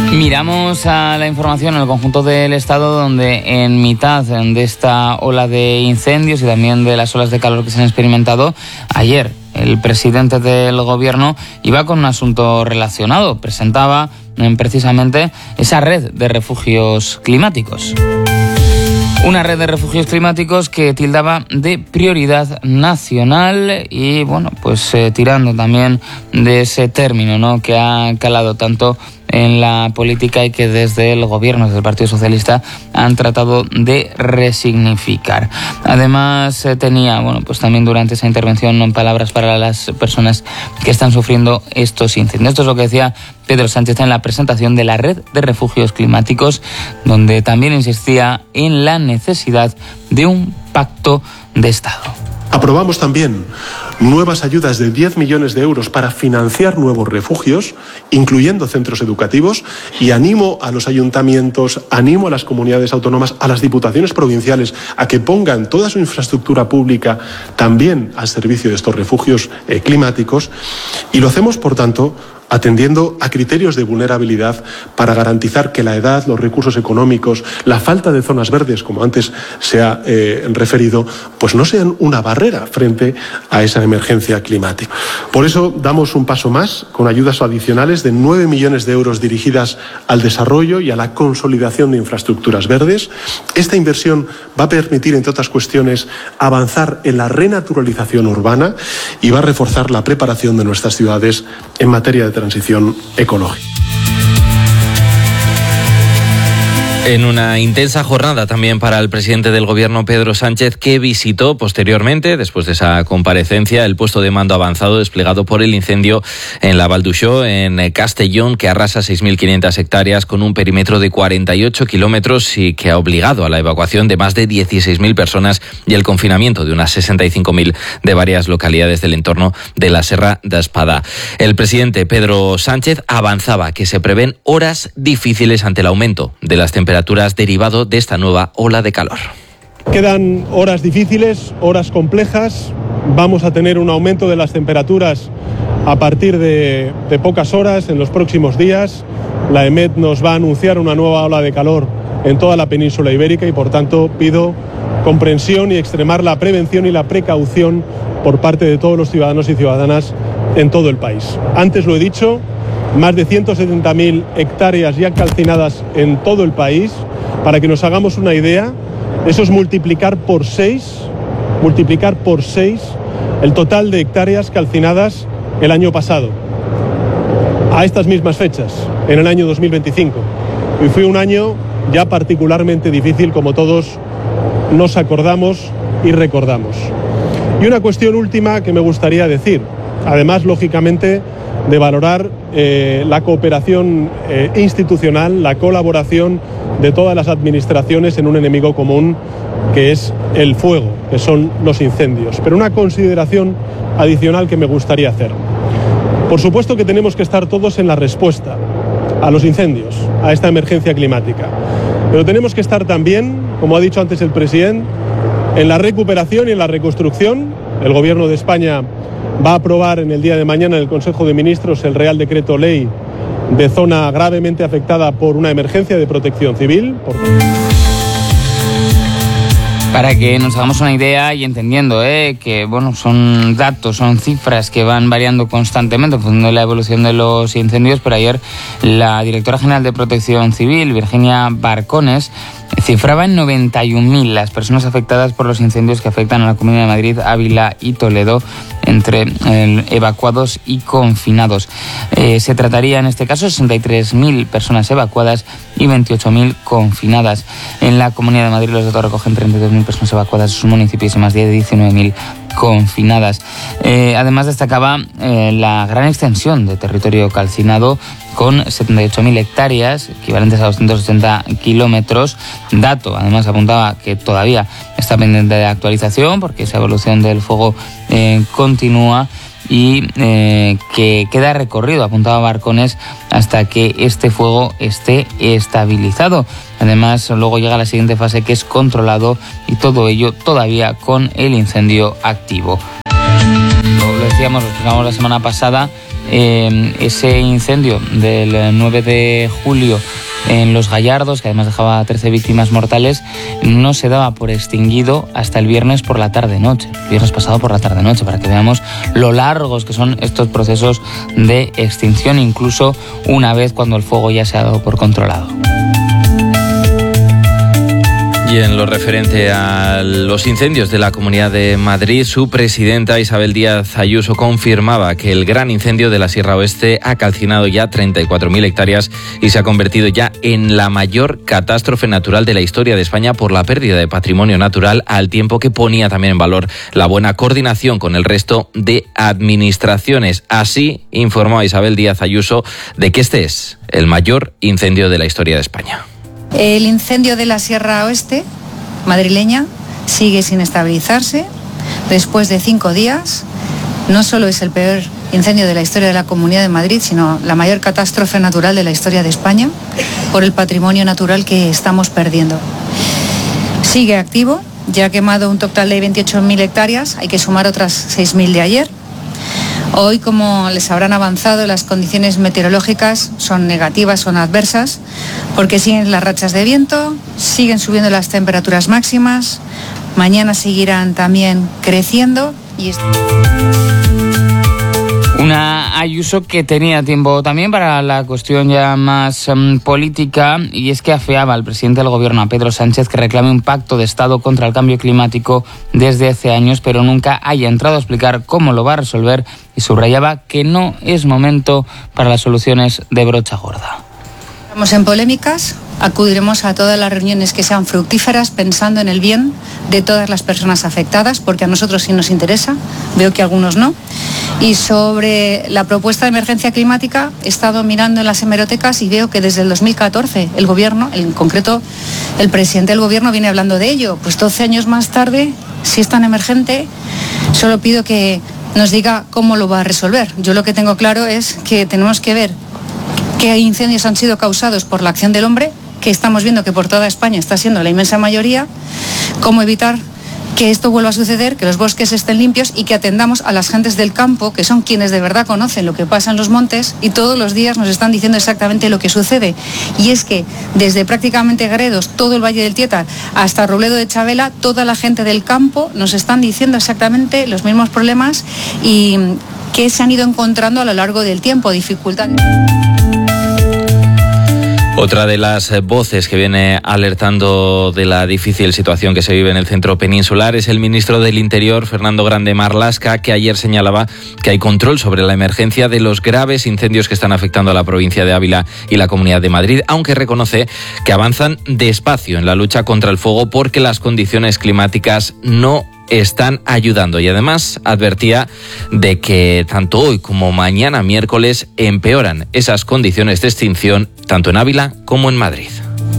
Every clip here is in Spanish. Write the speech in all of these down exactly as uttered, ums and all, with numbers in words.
Miramos a la información en el conjunto del Estado, donde en mitad de esta ola de incendios y también de las olas de calor que se han experimentado, ayer el presidente del Gobierno iba con un asunto relacionado. Presentaba precisamente esa red de refugios climáticos. Una red de refugios climáticos que tildaba de prioridad nacional y, bueno, pues eh, tirando también de ese término, ¿no?, que ha calado tanto en la política y que desde el Gobierno, desde el Partido Socialista, han tratado de resignificar. Además, eh, tenía, bueno, pues también durante esa intervención en palabras para las personas que están sufriendo estos incendios. Esto es lo que decía Pedro Sánchez en la presentación de la red de refugios climáticos, donde también insistía en la necesidad de un pacto de Estado. Aprobamos también nuevas ayudas de diez millones de euros para financiar nuevos refugios, incluyendo centros educativos, y animo a los ayuntamientos, animo a las comunidades autónomas, a las diputaciones provinciales, a que pongan toda su infraestructura pública también al servicio de estos refugios eh, climáticos, y lo hacemos, por tanto, atendiendo a criterios de vulnerabilidad para garantizar que la edad, los recursos económicos, la falta de zonas verdes, como antes se ha eh, referido, pues no sean una barrera frente a esa emergencia climática. Por eso damos un paso más con ayudas adicionales de nueve millones de euros dirigidas al desarrollo y a la consolidación de infraestructuras verdes. Esta inversión va a permitir, entre otras cuestiones, avanzar en la renaturalización urbana y va a reforzar la preparación de nuestras ciudades en materia de transición ecológica. En una intensa jornada también para el presidente del Gobierno, Pedro Sánchez, que visitó posteriormente, después de esa comparecencia, el puesto de mando avanzado desplegado por el incendio en la Val d'Uixó, en Castellón, que arrasa seis mil quinientas hectáreas con un perímetro de cuarenta y ocho kilómetros y que ha obligado a la evacuación de más de dieciséis mil personas y el confinamiento de unas sesenta y cinco mil de varias localidades del entorno de la Serra d'Espada. El presidente Pedro Sánchez avanzaba que se prevén horas difíciles ante el aumento de las temperaturas derivado de esta nueva ola de calor. Quedan horas difíciles, horas complejas. Vamos a tener un aumento de las temperaturas a partir de, de pocas horas en los próximos días. La EMET nos va a anunciar una nueva ola de calor en toda la península ibérica y, por tanto, pido comprensión y extremar la prevención y la precaución por parte de todos los ciudadanos y ciudadanas en todo el país. Antes lo he dicho, más de ciento setenta mil hectáreas ya calcinadas en todo el país. Para que nos hagamos una idea, eso es multiplicar por seis, multiplicar por seis el total de hectáreas calcinadas el año pasado, a estas mismas fechas, en el año dos mil veinticinco. Y fue un año ya particularmente difícil, como todos nos acordamos y recordamos. Y una cuestión última que me gustaría decir, además, lógicamente, de valorar eh, la cooperación eh, institucional, la colaboración de todas las administraciones en un enemigo común que es el fuego, que son los incendios. Pero una consideración adicional que me gustaría hacer. Por supuesto que tenemos que estar todos en la respuesta a los incendios, a esta emergencia climática. Pero tenemos que estar también, como ha dicho antes el presidente, en la recuperación y en la reconstrucción. El Gobierno de España va a aprobar en el día de mañana en el Consejo de Ministros el Real Decreto Ley de zona gravemente afectada por una emergencia de protección civil. Por... Para que nos hagamos una idea y entendiendo ¿eh? que bueno, son datos, son cifras que van variando constantemente en función de la evolución de los incendios, pero ayer la directora general de Protección Civil, Virginia Barcones, cifraba en noventa y un mil las personas afectadas por los incendios que afectan a la Comunidad de Madrid, Ávila y Toledo, entre eh, evacuados y confinados. Eh, se trataría en este caso de sesenta y tres mil personas evacuadas y veintiocho mil confinadas. En la Comunidad de Madrid los datos recogen treinta y dos mil personas evacuadas de sus municipios y más de diecinueve mil confinadas. Eh, además destacaba eh, la gran extensión de territorio calcinado con setenta y ocho mil hectáreas, equivalentes a doscientos ochenta kilómetros. Dato, además apuntaba que todavía está pendiente de actualización porque esa evolución del fuego eh, continúa y eh, que queda recorrido, apuntaba Barcones, hasta que este fuego esté estabilizado. Además, luego llega la siguiente fase, que es controlado, y todo ello todavía con el incendio activo. Lo decíamos, lo explicamos la semana pasada, eh, ese incendio del nueve de julio en Los Gallardos, que además dejaba trece víctimas mortales, no se daba por extinguido hasta el viernes por la tarde-noche, el viernes pasado por la tarde-noche, para que veamos lo largos que son estos procesos de extinción, incluso una vez cuando el fuego ya se ha dado por controlado. Y en lo referente a los incendios de la Comunidad de Madrid, su presidenta Isabel Díaz Ayuso confirmaba que el gran incendio de la Sierra Oeste ha calcinado ya treinta y cuatro mil hectáreas y se ha convertido ya en la mayor catástrofe natural de la historia de España por la pérdida de patrimonio natural, al tiempo que ponía también en valor la buena coordinación con el resto de administraciones. Así informó a Isabel Díaz Ayuso de que este es el mayor incendio de la historia de España. El incendio de la Sierra Oeste madrileña sigue sin estabilizarse. Después de cinco días, no solo es el peor incendio de la historia de la Comunidad de Madrid, sino la mayor catástrofe natural de la historia de España por el patrimonio natural que estamos perdiendo. Sigue activo, ya ha quemado un total de veintiocho mil hectáreas, hay que sumar otras seis mil de ayer. Hoy, como les habrán avanzado, las condiciones meteorológicas son negativas, son adversas, porque siguen las rachas de viento, siguen subiendo las temperaturas máximas, mañana seguirán también creciendo y... Una Ayuso que tenía tiempo también para la cuestión ya más um, política, y es que afeaba al presidente del gobierno, a Pedro Sánchez, que reclame un pacto de Estado contra el cambio climático desde hace años, pero nunca haya entrado a explicar cómo lo va a resolver, y subrayaba que no es momento para las soluciones de brocha gorda. Estamos en polémicas, acudiremos a todas las reuniones que sean fructíferas pensando en el bien de todas las personas afectadas, porque a nosotros sí nos interesa, veo que a algunos no. Y sobre la propuesta de emergencia climática, he estado mirando en las hemerotecas y veo que desde el dos mil catorce el gobierno, en concreto el presidente del gobierno, viene hablando de ello. Pues doce años más tarde, si es tan emergente, solo pido que nos diga cómo lo va a resolver. Yo lo que tengo claro es que tenemos que ver qué incendios han sido causados por la acción del hombre, que estamos viendo que por toda España está siendo la inmensa mayoría, cómo evitar que esto vuelva a suceder, que los bosques estén limpios y que atendamos a las gentes del campo, que son quienes de verdad conocen lo que pasa en los montes y todos los días nos están diciendo exactamente lo que sucede. Y es que desde prácticamente Gredos, todo el Valle del Tietar, hasta Robledo de Chavela, toda la gente del campo nos están diciendo exactamente los mismos problemas y que se han ido encontrando a lo largo del tiempo, dificultades. Otra de las voces que viene alertando de la difícil situación que se vive en el centro peninsular es el ministro del Interior, Fernando Grande Marlaska, que ayer señalaba que hay control sobre la emergencia de los graves incendios que están afectando a la provincia de Ávila y la Comunidad de Madrid, aunque reconoce que avanzan despacio en la lucha contra el fuego porque las condiciones climáticas no están ayudando, y además advertía de que tanto hoy como mañana miércoles empeoran esas condiciones de extinción tanto en Ávila como en Madrid.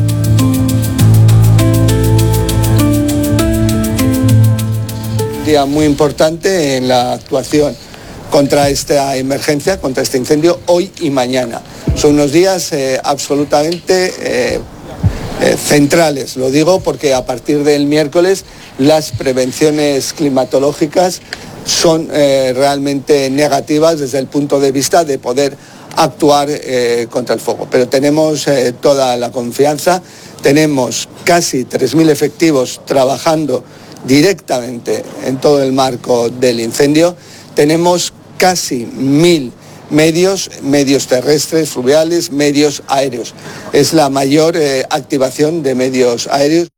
Un día muy importante en la actuación contra esta emergencia, contra este incendio, hoy y mañana. Son unos días eh, absolutamente eh, eh, centrales, lo digo porque a partir del miércoles las prevenciones climatológicas son eh, realmente negativas desde el punto de vista de poder actuar eh, contra el fuego. Pero tenemos eh, toda la confianza, tenemos casi tres mil efectivos trabajando directamente en todo el marco del incendio, tenemos casi mil medios, medios terrestres, fluviales, medios aéreos. Es la mayor eh, activación de medios aéreos.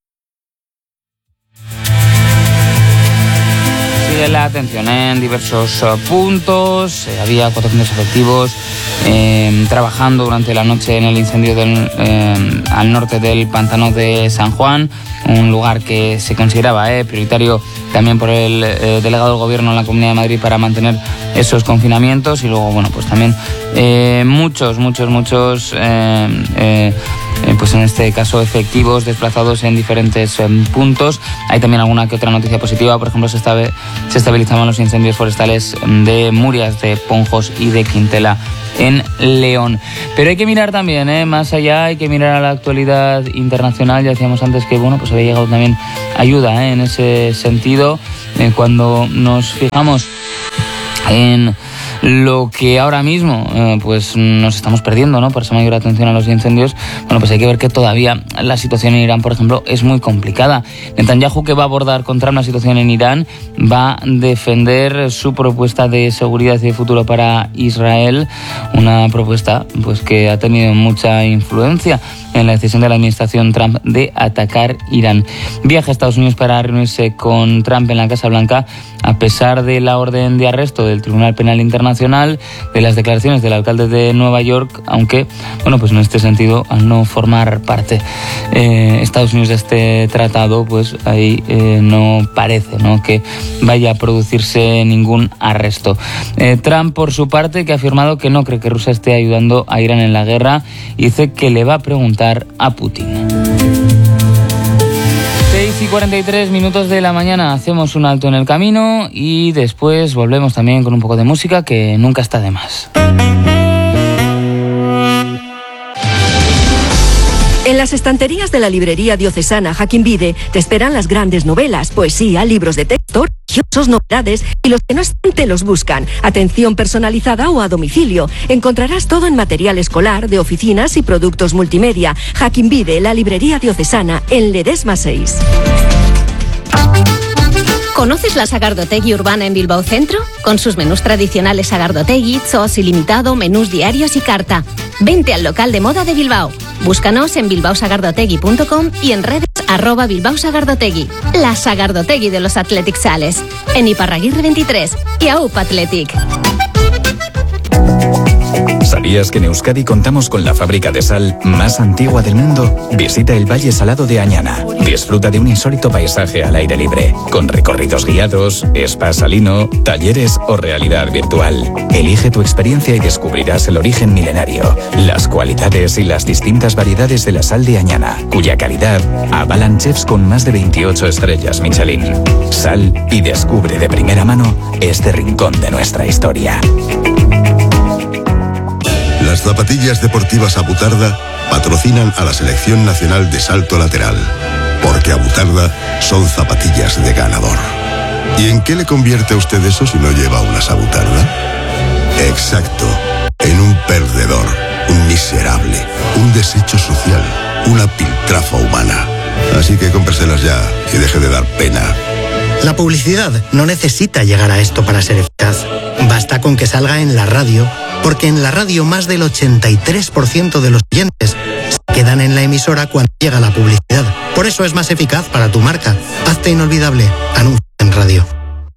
Sigue la atención en diversos uh, puntos. Eh, había cuatrocientos efectivos eh, trabajando durante la noche en el incendio del, eh, al norte del pantano de San Juan, un lugar que se consideraba eh, prioritario también por el eh, delegado del gobierno en la Comunidad de Madrid para mantener esos confinamientos. Y luego, bueno, pues también eh, muchos, muchos, muchos, eh, eh, eh, pues en este caso efectivos desplazados en diferentes eh, puntos. Hay también alguna que otra noticia positiva, por ejemplo, se, estabe, se estabilizaban los incendios forestales de Murias, de Ponjos y de Quintela en León. Pero hay que mirar también, ¿eh? más allá, hay que mirar a la actualidad internacional. Ya decíamos antes que bueno, pues había llegado también ayuda ¿eh? en ese sentido. Eh, cuando nos fijamos en Lo que ahora mismo eh, pues nos estamos perdiendo, ¿no? Por esa mayor atención a los incendios, bueno, pues hay que ver que todavía la situación en Irán, por ejemplo, es muy complicada. Netanyahu, que va a abordar contra una situación en Irán, va a defender su propuesta de seguridad y de futuro para Israel, una propuesta pues que ha tenido mucha influencia en la decisión de la administración Trump de atacar Irán. Viaja a Estados Unidos para reunirse con Trump en la Casa Blanca, a pesar de la orden de arresto del Tribunal Penal Internacional, de las declaraciones del alcalde de Nueva York, aunque, bueno, pues en este sentido, al no formar parte eh, Estados Unidos de este tratado, pues ahí eh, no parece, ¿no?, que vaya a producirse ningún arresto. Eh, Trump, por su parte, que ha afirmado que no cree que Rusia esté ayudando a Irán en la guerra, y dice que le va a preguntar a Putin. seis y cuarenta y tres minutos de la mañana, hacemos un alto en el camino y después volvemos también con un poco de música, que nunca está de más. En las estanterías de la librería diocesana Joaquín Vide te esperan las grandes novelas, poesía, libros de texto, religiosos, novedades, y los que no están te los buscan. Atención personalizada o a domicilio. Encontrarás todo en material escolar, de oficinas y productos multimedia. Joaquín Vide, la librería diocesana, en Ledesma seis. ¿Conoces la Sagardotegui Urbana en Bilbao Centro? Con sus menús tradicionales Sagardotegui, Zoos ilimitado, menús diarios y carta. Vente al local de moda de Bilbao. Búscanos en bilbao sagardotegui punto com y en redes arroba Bilbao Sagardotegui. La Sagardotegui de los Athletic Sales. En Iparraguirre veintitrés y A U P Athletic. ¿Sabías que en Euskadi contamos con la fábrica de sal más antigua del mundo? Visita el Valle Salado de Añana. Disfruta de un insólito paisaje al aire libre, con recorridos guiados, spa salino, talleres o realidad virtual. Elige tu experiencia y descubrirás el origen milenario, las cualidades y las distintas variedades de la sal de Añana, cuya calidad avalan chefs con más de veintiocho estrellas Michelin. Sal y descubre de primera mano este rincón de nuestra historia. Las zapatillas deportivas Abutarda patrocinan a la Selección Nacional de Salto Lateral, porque Abutarda son zapatillas de ganador. ¿Y en qué le convierte a usted eso si no lleva unas Abutarda? Exacto, en un perdedor, un miserable, un desecho social, una piltrafa humana. Así que cómpreselas ya y deje de dar pena. La publicidad no necesita llegar a esto para ser eficaz. Basta con que salga en la radio, porque en la radio más del ochenta y tres por ciento de los oyentes se quedan en la emisora cuando llega la publicidad. Por eso es más eficaz para tu marca. Hazte inolvidable. Anuncia en radio.